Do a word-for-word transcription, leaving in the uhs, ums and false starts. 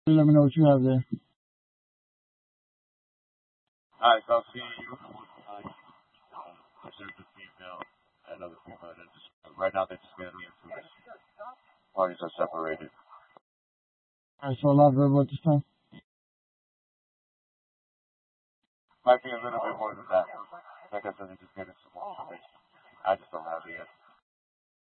Let me know what you have there. Alright, so I'll see you. Uh, there's a female, another female. That just, right now, they're just getting into it. Parties are separated. Alright, so a lot of verbal at this time. Might be a little bit more than that. Like I said, they're just getting some more information. I just don't have it yet.